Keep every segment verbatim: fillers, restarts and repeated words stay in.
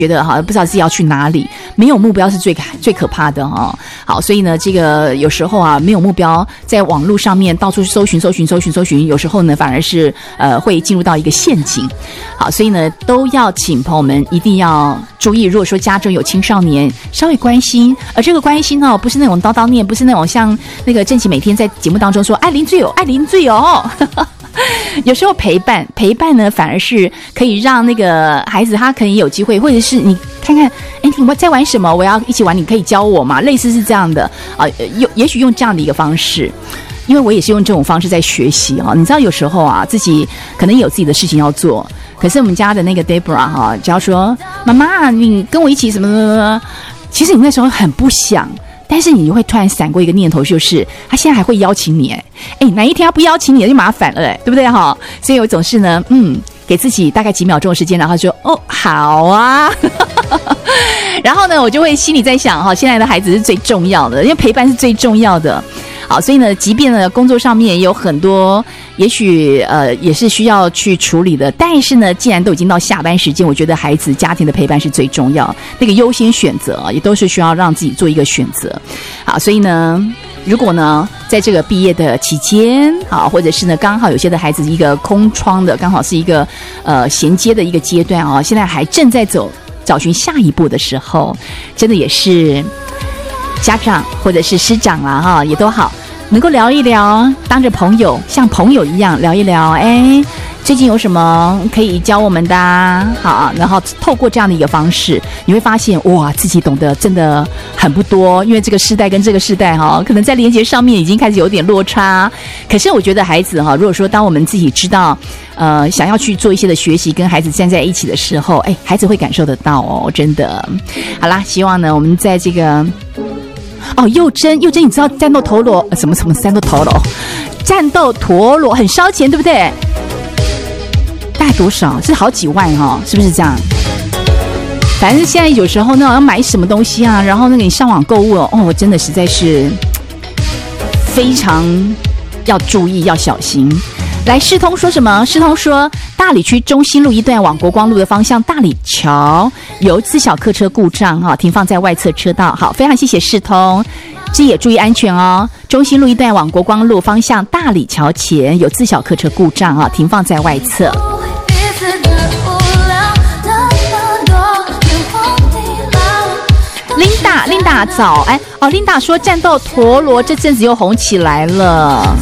觉得哈不知道自己要去哪里，没有目标是最最可怕的哈。好，所以呢，这个有时候啊没有目标，在网络上面到处搜寻搜寻搜寻搜寻，有时候呢反而是呃会进入到一个陷阱。好，所以呢都要请朋友们一定要注意，如果说家中有青少年，稍微关心，而这个关心呢不是那种叨叨念，不是那种像那个郑琦每天在节目当中说爱邻居有爱邻居有。有时候陪伴陪伴呢，反而是可以让那个孩子他可能也有机会，或者是你看看，哎，你在玩什么？我要一起玩，你可以教我吗？类似是这样的啊，有也许用这样的一个方式，因为我也是用这种方式在学习啊。你知道有时候啊，自己可能有自己的事情要做，可是我们家的那个 Deborah 哈，只要说妈妈，你跟我一起什么什么什么，其实你那时候很不想。但是你就会突然闪过一个念头，就是他现在还会邀请你，哎哎，哪一天他不邀请你就麻烦了，哎，对不对哈？所以我总是呢，嗯，给自己大概几秒钟的时间，然后说哦好啊，然后呢，我就会心里在想哈，现在的孩子是最重要的，因为陪伴是最重要的。好，所以呢，即便呢工作上面也有很多，也许呃也是需要去处理的，但是呢，既然都已经到下班时间，我觉得孩子家庭的陪伴是最重要，那个优先选择也都是需要让自己做一个选择。好，所以呢，如果呢在这个毕业的期间，好，或者是呢刚好有些的孩子一个空窗的，刚好是一个呃衔接的一个阶段啊，现在还正在走找寻下一步的时候，真的也是家长或者是师长啊哈，也都好。能够聊一聊，当着朋友像朋友一样聊一聊，哎，最近有什么可以教我们的啊？好，然后透过这样的一个方式，你会发现哇，自己懂得真的很不多，因为这个世代跟这个世代哈，可能在连结上面已经开始有点落差。可是我觉得孩子哈，如果说当我们自己知道，呃，想要去做一些的学习，跟孩子站在一起的时候，哎，孩子会感受得到哦，真的。好啦，希望呢，我们在这个。哦，幼珍，幼珍，你知道战斗陀螺什么什么战斗陀螺？战斗陀螺很烧钱，对不对？大概多少？是好几万哈、哦，是不是这样？反正现在有时候呢，要买什么东西啊，然后那个你上网购物哦，哦，真的实在是非常要注意，要小心。来，世通说什么？世通说，大理区中心路一段往国光路的方向，大理桥有自小客车故障哈，停放在外侧车道。好，非常谢谢世通，这也注意安全哦。中心路一段往国光路方向，大理桥前有自小客车故障啊，停放在外侧。Linda Linda 早哎哦 ，Linda 说战斗陀螺这阵子又红起来了。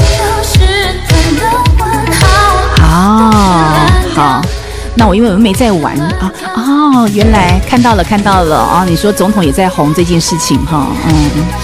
哦，好，那我因为我们没在玩啊，哦，原来看到了看到了啊、哦，你说总统也在红这件事情哈，嗯。